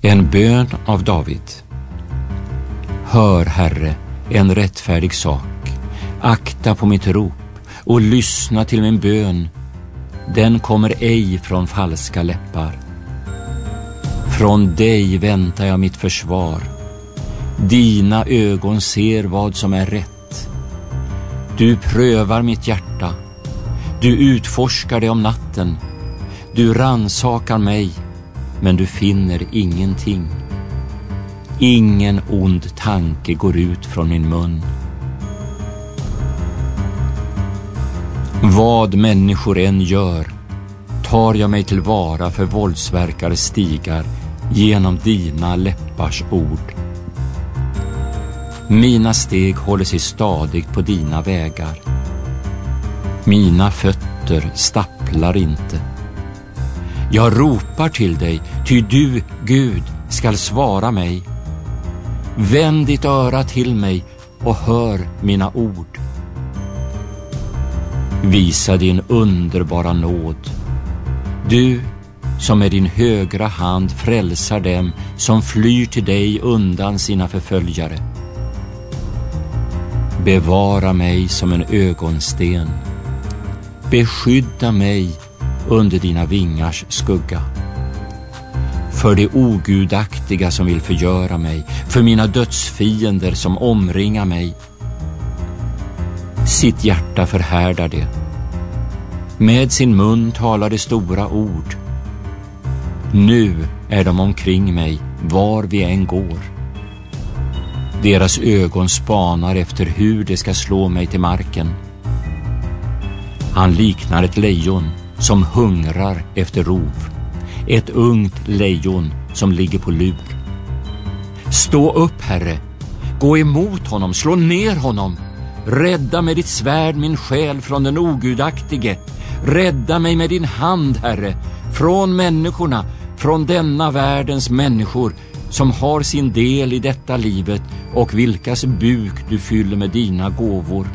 En bön av David. Hör, Herre, en rättfärdig sak. Akta på mitt rop och lyssna till min bön. Den kommer ej från falska läppar. Från dig väntar jag mitt försvar. Dina ögon ser vad som är rätt. Du prövar mitt hjärta. Du utforskar det om natten. Du ransakar mig, men du finner ingenting. Ingen ond tanke går ut från min mun. Vad människor än gör, tar jag mig tillvara för våldsverkare stigar genom dina läppars ord. Mina steg håller sig stadigt på dina vägar. Mina fötter stapplar inte. Jag ropar till dig, ty du, Gud, skall svara mig. Vänd ditt öra till mig och hör mina ord. Visa din underbara nåd. Du som med din högra hand frälsar dem som flyr till dig undan sina förföljare. Bevara mig som en ögonsten. Beskydda mig under dina vingars skugga. För det ogudaktiga som vill förgöra mig, för mina dödsfiender som omringar mig. Sitt hjärta förhärdar det. Med sin mun talar det stora ord. Nu är de omkring mig, var vi än går. Deras ögon spanar efter hur det ska slå mig till marken. Han liknar ett lejon som hungrar efter rov. Ett ungt lejon som ligger på lur. Stå upp, Herre. Gå emot honom, slå ner honom. Rädda med ditt svärd min själ från den ogudaktige. Rädda mig med din hand, Herre, från människorna, från denna världens människor som har sin del i detta livet och vilkas buk du fyller med dina gåvor.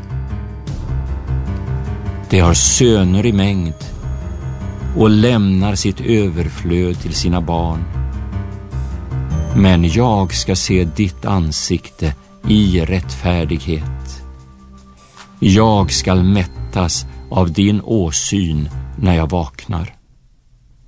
De har söner i mängd och lämnar sitt överflöd till sina barn. Men jag ska se ditt ansikte i rättfärdighet. Jag ska mättas av din åsyn när jag vaknar.